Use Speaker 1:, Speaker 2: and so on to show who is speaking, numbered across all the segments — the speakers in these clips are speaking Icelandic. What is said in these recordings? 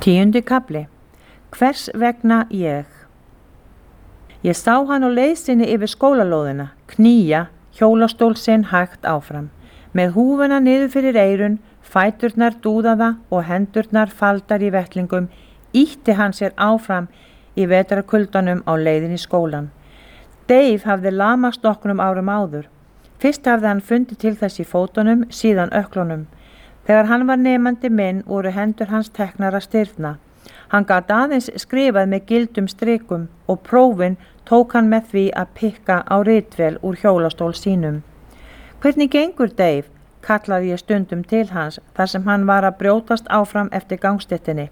Speaker 1: 10. kafli. Hvers vegna ég? Ég sá hann á leið sinni yfir skólalóðina, knýja hjólastól sinn hægt áfram, með húfuna niður fyrir eyrun, fæturnar dúðaða og hendurnar faldar í vettlingum, ýtti hann sér áfram í vetrarkuldanum á leiðin í skólan. Dave hafði lamast nokkrum árum áður. Fyrst hafði hann fundið til þess í fótunum, síðan ökklunum. Þegar hann var nemandi minn voru hendur hans teknar að stirðna. Hann gat aðeins skrifað með gildum strikum og prófin tók hann með því að pikka á ritvél úr hjólastól sínum. Hvernig gengur Dave? Kallaði ég stundum til hans þar sem hann var að brjótast áfram eftir gangstéttinni.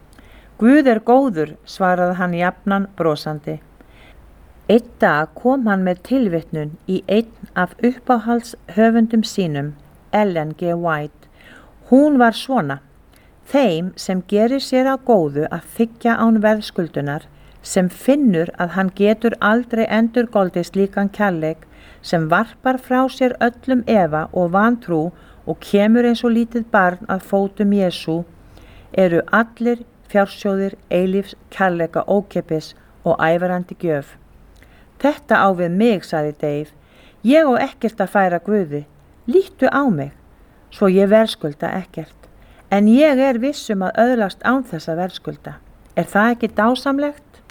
Speaker 1: Guð er góður, svaraði hann jafnan brosandi. Einn dag kom hann með tilvitnun í einn af uppáhalds höfundum sínum, Ellen G. White. Hún var svona: þeim sem gerir sér að góðu að þiggja án verðskuldunar, sem finnur að hann getur aldrei endurgoldið slíkan kærleik, sem varpar frá sér öllum efa og vantrú og kemur eins og lítið barn að fótum Jesú, eru allir fjársjóðir eilífs kærleika ókeypis og ævarandi gjöf. Þetta á við mig, sagði Dave. Ég á ekkert að færa Guði. Líttu á mig, svo ég verðskulda ekkert. En ég er vissum að öðlast án þess að verðskulda. Er það ekki dásamlegt?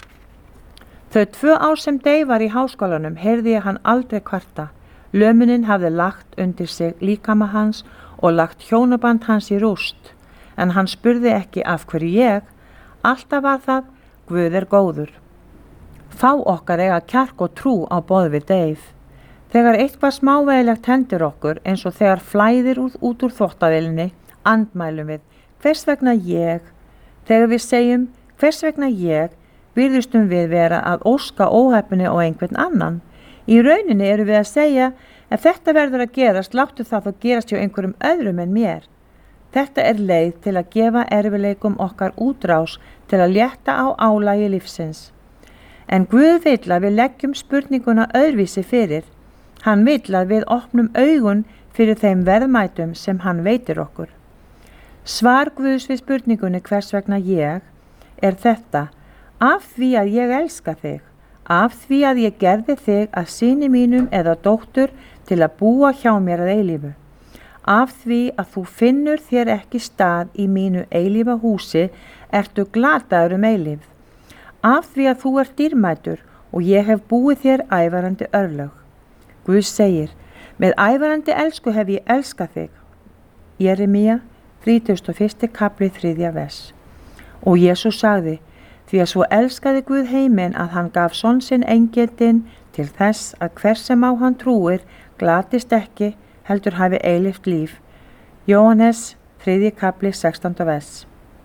Speaker 1: Þau 2 ár sem Dave var í háskólanum heyrði ég hann aldrei kvarta. Lömunin hafði lagt undir sig líkama hans og lagt hjónaband hans í rúst. En hann spurði ekki af hverju ég. Alltaf var það: Guð er góður. Fá okkar eiga kjark og trú á boð við Dave. Þegar eitthvað smávægilegt hendir okkur, eins og þegar flæðir út úr þvottavélinni, andmælum við: hvers vegna ég? Þegar við segjum hvers vegna ég, virðustum við vera að óska óheppni á einhvern annan. Í rauninni eru við að segja: ef þetta verður að gerast, láttu það þó gerast hjá einhverjum öðrum en mér. Þetta er leið til að gefa erfileikum okkar útrás, til að létta á álagi lífsins. En Guð vill að við leggjum spurninguna öðruvísi fyrir. Hann vill að við opnum augun fyrir þeim verðmætum sem hann veitir okkur. Svar Guðs við spurningunni hvers vegna ég er þetta: af því að ég elska þig, af því að ég gerði þig að syni mínum eða dóttur til að búa hjá mér að eilífu, af því að þú finnur þér ekki stað í mínu eilífa húsi, ertu glataður eilíf, af því að þú ert dýrmætur og ég hef búið þér ævarandi örlög. Guð segir: með ævarandi elsku hef ég elskað þig. Jeremía 31. kapli 3. vers. Og Jesús sagði: því að svo elskaði Guð heiminn að hann gaf son sinn eingetinn til þess að hver sem á hann trúir glatist ekki, heldur hafi eilíft líf. Jóhannes 3. kapli 16. vers.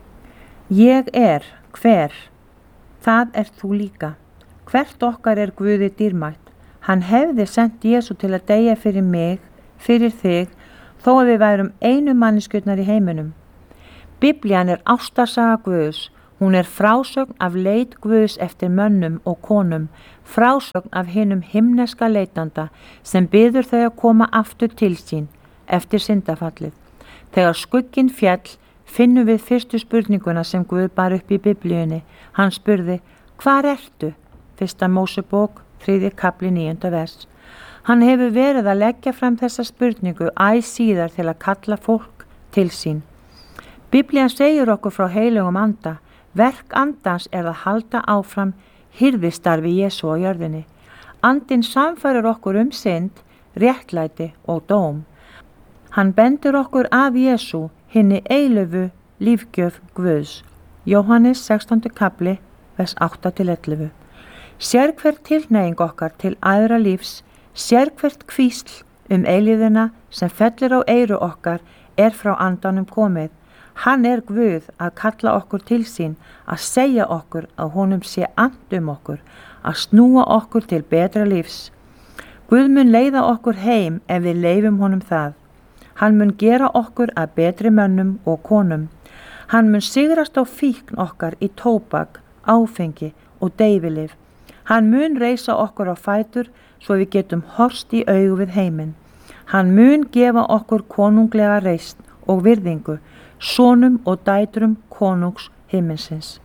Speaker 1: Ég er hver? Það er þú líka. Hvert okkar er Guði dýrmætt. Hann hefði sent Jesú til að deyja fyrir mig, fyrir þig, þó að við værum einu manneskjurnar í heiminum. Biblían er ástarsaga Guðs. Hún er frásögn af leit Guðs eftir mönnum og konum, frásögn af hinum himneska leitanda sem biður þau að koma aftur til sín eftir syndafallið. Þegar skugginn fjall finnum við fyrstu spurninguna sem Guð bar upp í Biblíunni. Hann spurði: hvar ertu? 1. Mósebók 3. kapli 9. vers. Hann hefur verið að leggja fram þessa spurningu æ síðar til að kalla fólk til sín. Biblían segir okkur frá heilögum anda. Verk andans er að halda áfram hirðistarfi Jesú á jörðinni. Andinn samfærir okkur synd, réttlæti og dóm. Hann bendir okkur að Jesú, hinni eilífu lífgjöf Guðs. Jóhannes 16. kapli, vers 8-11. Sérhvert tilhneiging okkar til æðra lífs, sérhvert hvísl eilífðina sem fellur á eyru okkar er frá andanum komið. Hann er Guð að kalla okkur til sín, að segja okkur að honum sé and okkur, að snúa okkur til betra lífs. Guð mun leiða okkur heim ef við leyfum honum það. Hann mun gera okkur að betri mönnum og konum. Hann mun sigrast á fíkn okkar í tóbak, áfengi og deyfilyf. Hann mun reisa okkur á fætur svo við getum horfst í augu við heiminn. Hann mun gefa okkur konunglega reisn og virðingu, sonum og dætrum konungs himinsins.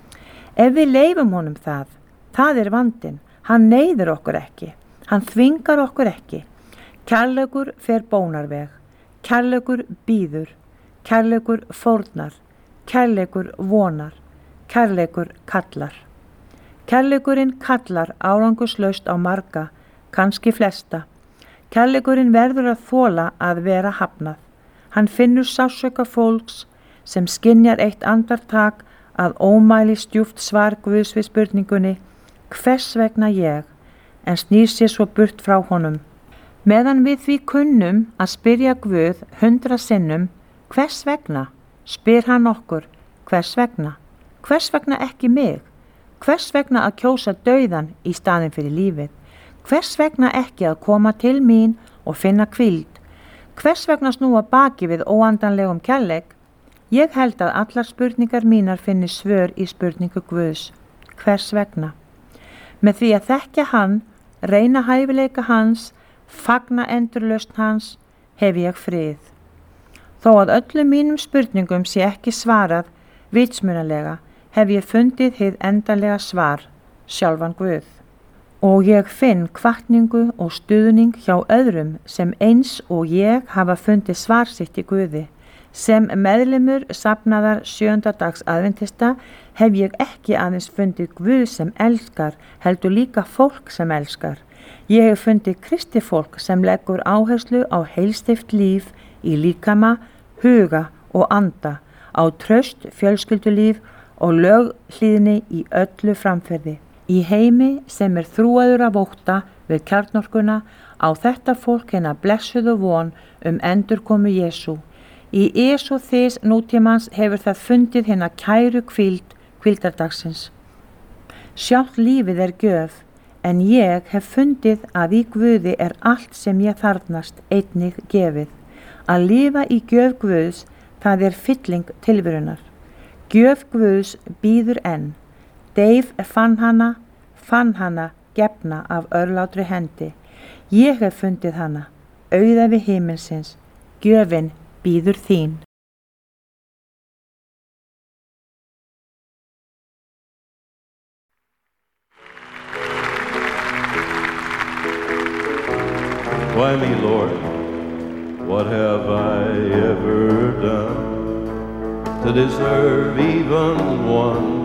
Speaker 1: Ef við leyfum honum það er vandinn. Hann neyðir okkur ekki. Hann þvingar okkur ekki. Kærleikur fer bónarveg. Kærleikur býður. Kærleikur fórnar. Kærleikur vonar. Kærleikur kallar. Kærleikurinn kallar árangurslaust á marga, kannski flesta. Kærleikurinn verður að þola að vera hafnað. Hann finnur sársauka fólks sem skynjar eitt andartak að ómæli stjúpt svar Guðs við spurningunni hvers vegna ég, en snýr sér svo burt frá honum. Meðan við því kunnum að spyrja Guð 100 sinnum hvers vegna, spyr hann okkur hvers vegna ekki mig, hvers vegna að kjósa dauðan í staðinn fyrir lífið, hvers vegna ekki að koma til mín og finna hvíld, hvers vegna snúa baki við óandanlegum kærleik. Ég held að allar spurningar mínar finni svör í spurningu Guðs, hvers vegna. Með því að þekkja hann, reyna hæfileika hans, fagna endurlausn hans, hef ég frið. Þó að öllum mínum spurningum sé ekki svarað vitsmunalega, hef ég fundið hið endanlega svar, sjálfan Guð. Og ég finn hvatningu og stuðning hjá öðrum sem eins og ég hafa fundið svar sitt í Guði. Sem meðlimur safnaðar 7. dags aðventista hef ég ekki aðeins fundið Guð sem elskar, heldur líka fólk sem elskar. Ég hef fundið kristifólk sem leggur áherslu á heilstift líf í líkama, huga og anda, á traust fjölskyldulíf og löghlýðni í öllu framferði. Í heimi sem þrúaður af ótta við kjarnorkuna á þetta fólk hina blessuðu von endurkomu Jesú. Í Jesú þess nútímans hefur það fundið hina kæru hvíldardagsins. Sjálft lífið gjöf, en ég hef fundið að í Guði allt sem ég þarfnast einnig gefið. Að lifa í gjöf Guðs, það fylling tilverunar. Gjöf Guðs býður enn. Deyf fann hana gefna af örlátri hendi. Ég hef fundið hana, auða við himinsins, gjöfin býður þín.
Speaker 2: Why me, Lord? What have I ever done to deserve even one